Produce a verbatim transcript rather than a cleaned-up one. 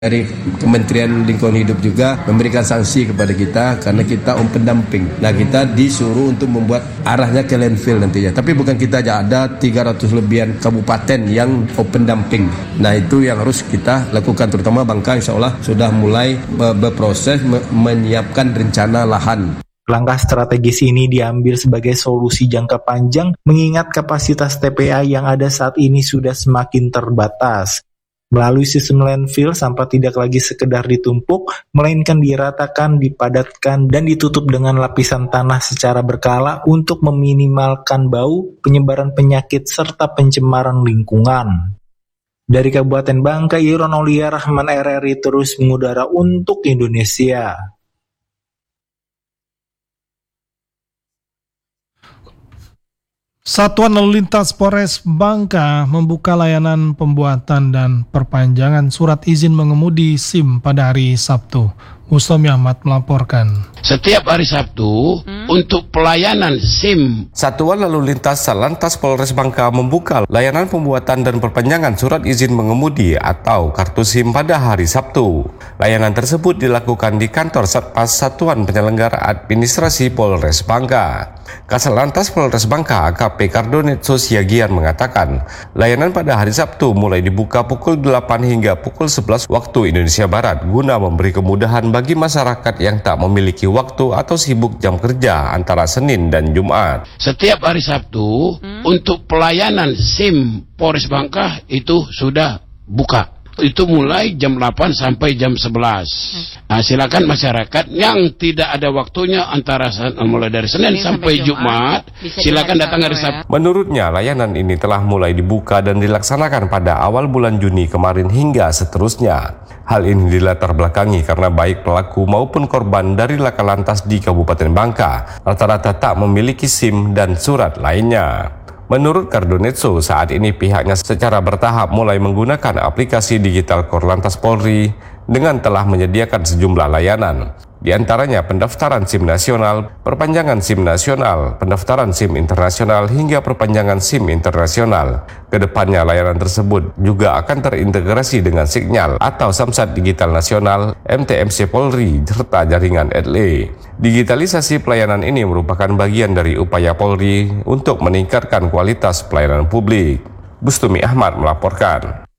Dari Kementerian Lingkungan Hidup juga memberikan sanksi kepada kita karena kita open dumping. Nah, kita disuruh untuk membuat arahnya ke landfill nantinya. Tapi bukan kita aja, ada tiga ratus lebihan kabupaten yang open dumping. Nah, itu yang harus kita lakukan, terutama Bangka insya Allah sudah mulai berproses menyiapkan rencana lahan. Langkah strategis ini diambil sebagai solusi jangka panjang mengingat kapasitas T P A yang ada saat ini sudah semakin terbatas. Melalui sistem landfill, sampah tidak lagi sekedar ditumpuk, melainkan diratakan, dipadatkan, dan ditutup dengan lapisan tanah secara berkala untuk meminimalkan bau, penyebaran penyakit, serta pencemaran lingkungan. Dari Kabupaten Bangka, Iron Aulia Rahman R R I terus mengudara untuk Indonesia. Satuan Lalu Lintas Polres Bangka membuka layanan pembuatan dan perpanjangan surat izin mengemudi SIM pada hari Sabtu. Muslimi Ahmad melaporkan. Setiap hari Sabtu hmm. untuk pelayanan SIM. Satuan Lalu Lintas Satlantas Polres Bangka membuka layanan pembuatan dan perpanjangan surat izin mengemudi atau kartu SIM pada hari Sabtu. Layanan tersebut dilakukan di kantor Satpas Satuan Penyelenggara Administrasi Polres Bangka. Kasat Lantas Polres Bangka A K P Kardonetso Siagian mengatakan, layanan pada hari Sabtu mulai dibuka pukul delapan hingga pukul sebelas waktu Indonesia Barat guna memberi kemudahan bagi masyarakat yang tak memiliki waktu atau sibuk jam kerja antara Senin dan Jumat. Setiap hari Sabtu hmm. untuk pelayanan SIM Polres Bangka itu sudah buka. Itu mulai jam delapan sampai jam sebelas. Nah, silakan masyarakat yang tidak ada waktunya antara mulai dari Senin sampai, sampai Jumat, Jumat silakan datang hari Sabtu. Menurutnya, layanan ini telah mulai dibuka dan dilaksanakan pada awal bulan Juni kemarin hingga seterusnya. Hal ini dilatar belakangi karena baik pelaku maupun korban dari laka lantas di Kabupaten Bangka rata-rata tak memiliki SIM dan surat lainnya. Menurut Kardonetso, saat ini pihaknya secara bertahap mulai menggunakan aplikasi digital Korlantas Polri dengan telah menyediakan sejumlah layanan. Di antaranya pendaftaran SIM nasional, perpanjangan SIM nasional, pendaftaran SIM internasional, hingga perpanjangan SIM internasional. Kedepannya layanan tersebut juga akan terintegrasi dengan Signal atau Samsat Digital Nasional, M T M C Polri, serta jaringan E T L E. Digitalisasi pelayanan ini merupakan bagian dari upaya Polri untuk meningkatkan kualitas pelayanan publik. Muslimi Ahmad melaporkan.